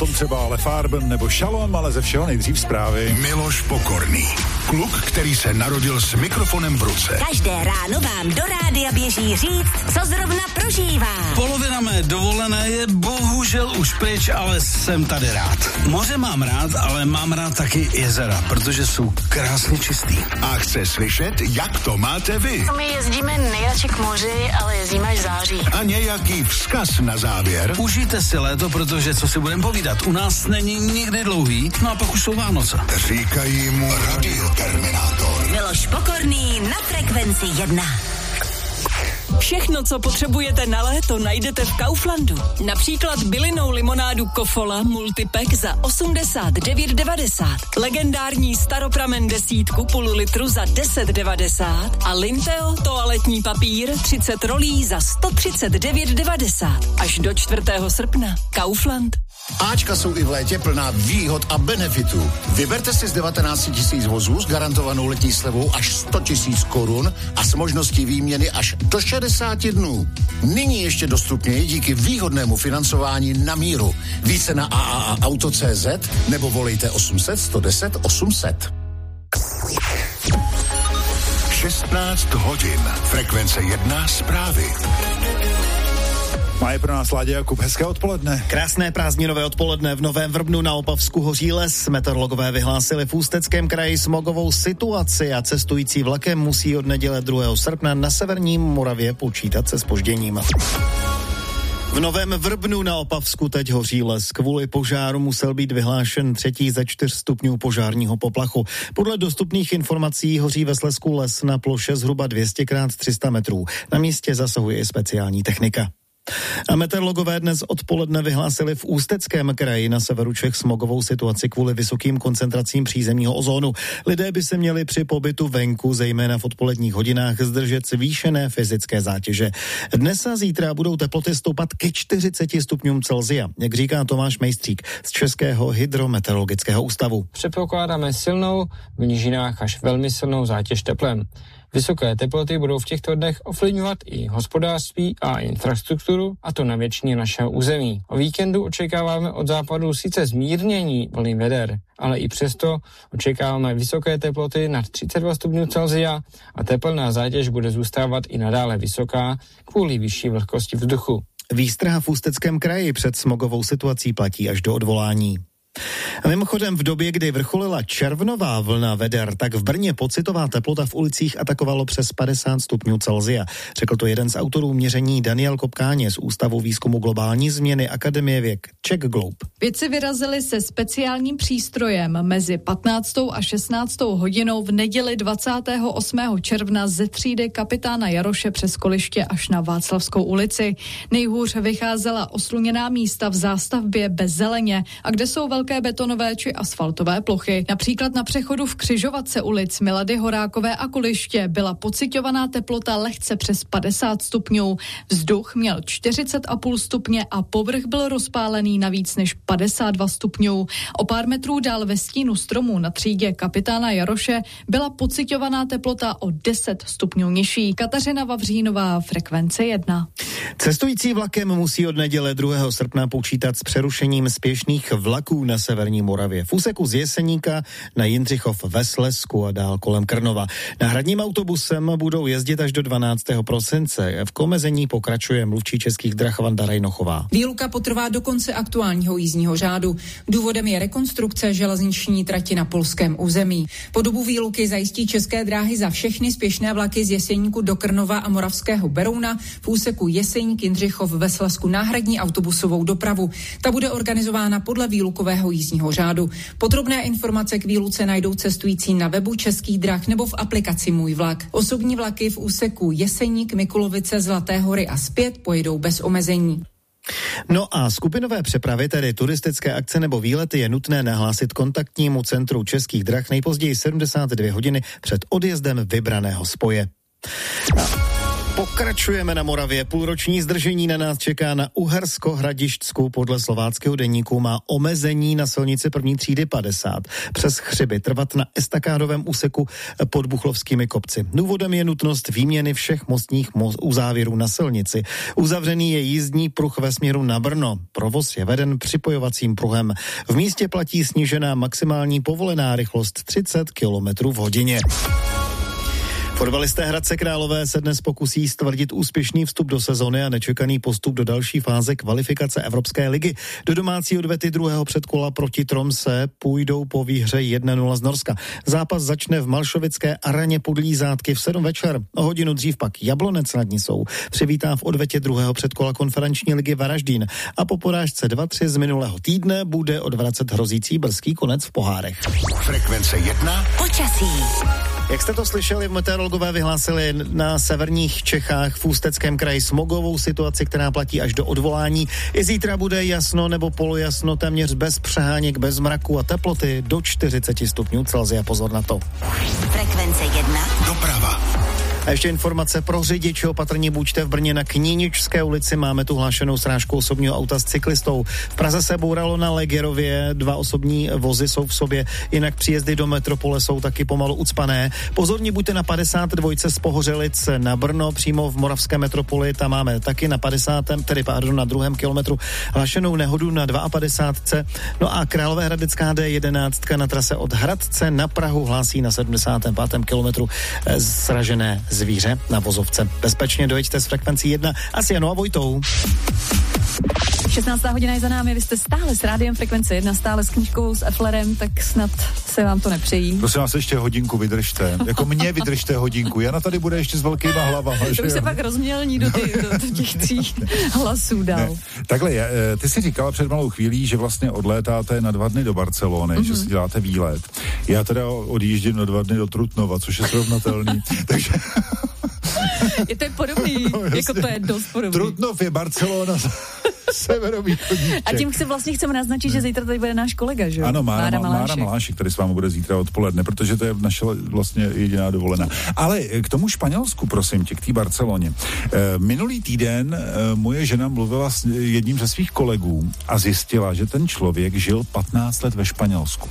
potom třeba Le Farben nebo Shalom, ale ze všeho nejdřív zprávy. Miloš Pokorný. Kluk, který se narodil s mikrofonem v ruce. Každé ráno vám do rádia běží říct, co zrovna prožívá. Polovina mé dovolené je bohužel už pryč, ale jsem tady rád. Moře mám rád, ale mám rád taky jezera, protože jsou krásně čistý. A chce slyšet, jak to máte vy. My jezdíme nejradši k moři, ale jezdíme až v září. A nějaký vzkaz na závěr. Užijte si léto, protože co si budeme povídat, u nás není nikdy dlouhý, no a pak už jsou Vánoce. Říkají mu Radioterminátor. Miloš Pokorný na Frekvenci 1. Všechno, co potřebujete na léto, najdete v Kauflandu. Například bylinnou limonádu Kofola Multipack za 89,90. Legendární staropramen 10 půl litru za 10,90. A Linteo toaletní papír 30 rolí za 139,90. Až do 4. srpna. Kaufland. Ačka jsou i v létě plná výhod a benefitů. Vyberte si z 19 000 vozů s garantovanou letní slevou až 100 000 korun a s možností výměny až do 60 dnů. Nyní ještě dostupněji díky výhodnému financování na míru. Více na AAAauto.cz nebo volejte 800 110 800. 16 hodin. Frekvence 1 zprávy. Má je pro nás Láďa Jakub. Hezké odpoledne. Krásné prázdninové odpoledne. V Novém Vrbnu na Opavsku hoří les. Meteorologové vyhlásili v Ústeckém kraji smogovou situaci a cestující vlakem musí od neděle 2. srpna na severním Moravě počítat se zpožděním. V Novém Vrbnu na Opavsku teď hoří les. Kvůli požáru musel být vyhlášen 3. ze 4 stupňů požárního poplachu. Podle dostupných informací hoří ve Slezsku les na ploše zhruba 200x300 metrů. Na místě zasahuje i speciální technika. A meteorologové dnes odpoledne vyhlásili v Ústeckém kraji na severu Čech smogovou situaci kvůli vysokým koncentracím přízemního ozónu. Lidé by se měli při pobytu venku, zejména v odpoledních hodinách, zdržet zvýšené fyzické zátěže. Dnes a zítra budou teploty stoupat ke 40 stupňům Celsia, jak říká Tomáš Mejstřík z Českého hydrometeorologického ústavu. Předpokládáme silnou, v nížinách až velmi silnou zátěž teplem. Vysoké teploty budou v těchto dnech ovlivňovat i hospodářství a infrastrukturu, a to na většině našeho území. O víkendu očekáváme od západu sice zmírnění vlny veder, ale i přesto očekáváme vysoké teploty nad 32 stupňů Celsia a tepelná zátěž bude zůstávat i nadále vysoká kvůli vyšší vlhkosti vzduchu. Výstraha v Ústeckém kraji před smogovou situací platí až do odvolání. A mimochodem v době, kdy vrcholila červnová vlna veder, tak v Brně pocitová teplota v ulicích atakovalo přes 50 stupňů Celsia. Řekl to jeden z autorů měření Daniel Kopkáně z Ústavu výzkumu globální změny Akademie věd Czech Globe. Vědci vyrazili se speciálním přístrojem mezi 15. a 16. hodinou v neděli 28. června ze třídy kapitána Jaroše přes Koliště až na Václavskou ulici. Nejhůř vycházela osluněná místa v zástavbě bez zeleně a kde jsou velké betonové či asfaltové plochy. Například na přechodu v křižovatce ulic Milady Horákové a Koliště byla pociťovaná teplota lehce přes 50 stupňů. Vzduch měl 40,5 stupně a povrch byl rozpálený na víc než 52 stupňů. O pár metrů dál ve stínu stromů na třídě kapitána Jaroše byla pociťovaná teplota o 10 stupňů nižší. Kateřina Vavřínová, Frekvence 1. Cestující vlakem musí od neděle 2. srpna počítat s přerušením spěšných vlaků na severní Moravě. V úseku z Jeseníka na Jindřichov ve Slezsku a dál kolem Krnova. Náhradním autobusem budou jezdit až do 12. prosince. V omezení pokračuje mluvčí Českých drah Vanda Rajnochová. Výluka potrvá do konce aktuálního jízdního řádu. Důvodem je rekonstrukce železniční trati na polském území. Po dobu výluky zajistí České dráhy za všechny spěšné vlaky z Jeseníku do Krnova a Moravského Berouna v úseku Jeseník Jindřichov ve Slezsku náhradní autobusovou dopravu. Ta bude organizována podle výlukového jízdního řádu. Podrobné informace k výluce najdou cestující na webu Českých drah nebo v aplikaci Můj vlak. Osobní vlaky v úseku Jeseník, Mikulovice, Zlaté Hory a zpět pojedou bez omezení. No a skupinové přepravy, tedy turistické akce nebo výlety, je nutné nahlásit kontaktnímu centru Českých drah nejpozději 72 hodiny před odjezdem vybraného spoje. Pokračujeme na Moravě. Půlroční zdržení na nás čeká na Uhersko-Hradišťsku. Podle slováckého deníku má omezení na silnici první třídy 50 přes Chřiby trvat na estakádovém úseku pod Buchlovskými kopci. Důvodem je nutnost výměny všech mostních uzávěrů na silnici. Uzavřený je jízdní pruh ve směru na Brno. Provoz je veden připojovacím pruhem. V místě platí snížená maximální povolená rychlost 30 km v hodině. Fotbalisté Hradce Králové se dnes pokusí stvrdit úspěšný vstup do sezony a nečekaný postup do další fáze kvalifikace Evropské ligy. Do domácí odvety druhého předkola proti Tromse půjdou po výhře 1-0 z Norska. Zápas začne v Malšovické areně Podlízátky v 7 večer. O hodinu dřív pak Jablonec nad Nisou přivítá v odvetě druhého předkola konferenční ligy Varaždín a po porážce 2-3 z minulého týdne bude odvracet hrozící brzký konec v pohárech. Frekvence 1. Počasí. Jak jste to slyšeli, meteorologové vyhlásili na severních Čechách v Ústeckém kraji smogovou situaci, která platí až do odvolání. I zítra bude jasno nebo polojasno, téměř bez přeháněk, bez mraku a teploty do 40 stupňů Celsia. Pozor na to. Frekvence 1. Doprava. A ještě informace pro řidiče, opatrně buďte v Brně na Kníničské ulici, máme tu hlášenou srážku osobního auta s cyklistou. V Praze se bouralo na Legerově, 2 osobní vozy jsou v sobě, jinak příjezdy do metropole jsou taky pomalu ucpané. Pozorně buďte na 52 z Pohořelic na Brno, přímo v moravské metropoli, tam máme taky na 2. kilometru hlášenou nehodu na 52. No a Královéhradecká D11 na trase od Hradce na Prahu hlásí na 75. kilometru sražené zvíře na vozovce. Bezpečně dojeďte s frekvencí 1 a s Janou a Vojtou. 16. hodina je za námi, vy jste stále s rádiem Frekvence 1, stále s Knížkovou, s Efflerem, tak snad se vám to nepřejí. Prosím vás, ještě hodinku vydržte. Jako mě vydržte hodinku. Jana tady bude ještě s velkýma hlavama. To už se pak rozmělní do těch 3 hlasů dál. Ne. Takhle, ty jsi říkala před malou chvílí, že vlastně odlétáte na 2 dny do Barcelony, že si děláte výlet. Já teda odjíždím na 2 dny do Trutnova, což je srovnatelný. Takže... Je to podobný, jako to je dost podobný. Trutnov je Barcelona severovýchodní. A tím chceme naznačit, že zítra tady bude náš kolega, že? Ano, Mára Malášek, který s vámi bude zítra odpoledne, protože to je naše vlastně jediná dovolená. Ale k tomu Španělsku, prosím tě, k té Barceloně. Minulý týden moje žena mluvila s jedním ze svých kolegů a zjistila, že ten člověk žil 15 let ve Španělsku.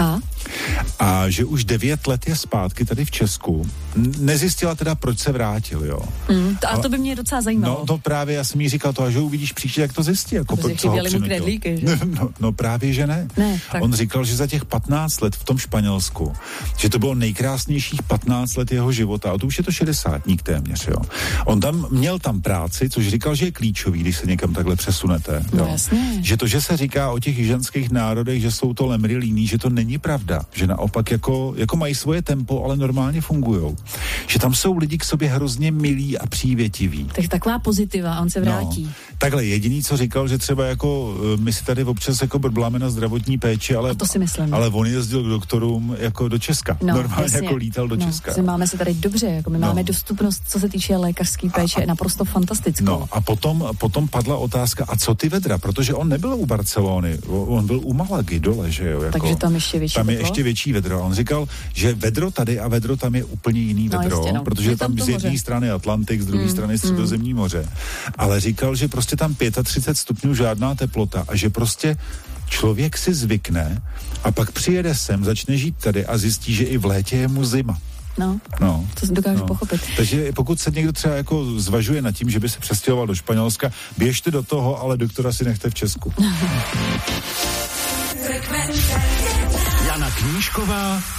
A že už 9 let je zpátky tady v Česku. Nezjistila teda, proč se vrátil, jo. A to by mě docela zajímalo. No to právě, já jsem jí říkal to, a že uvidíš příště, jak to zjistí. Jako co ho přinutil. No právě, že ne. On říkal, že za těch 15 let v tom Španělsku, že to bylo nejkrásnějších 15 let jeho života, a to už je to 60ník téměř, jo. On tam měl práci, což říkal, že je klíčový, když se někam takhle přesunete. No, jo. jasně. Že to, že se říká o těch jižanských národech, že jsou to lemry líní, že to není pravda, že naopak jako mají svoje tempo, ale normálně fungujou. Že tam jsou lidi k sobě hrozně milí a přívětiví. Tak taková pozitiva, on se vrátí. No, takhle jediný, co říkal, že třeba jako my si tady občas jako brbláme na zdravotní péči, ale to si myslím. Ale on jezdil k doktorům jako do Česka. Normálně jasně. Jako lítal do Česka. Máme se tady dobře, jako my máme dostupnost, co se týče lékařské péče, naprosto fantastickou. No a potom padla otázka, a co ty vedra, protože on nebyl u Barcelony, on byl u Malagy dole, že jo. Jako, takže tam ještě větší je ještě větší vedro. On říkal, že vedro tady a vedro tam je úplně jiný vedro, protože tam z jedné strany Atlantik, z druhé strany Středozemní moře. Ale říkal, že prostě tam 35 stupňů žádná teplota a že prostě člověk si zvykne a pak přijede sem, začne žít tady a zjistí, že i v létě je mu zima. No, to dokážu pochopit. Takže pokud se někdo třeba jako zvažuje nad tím, že by se přestěhoval do Španělska, běžte do toho, ale doktora si nechte v Česku. Jana Knížková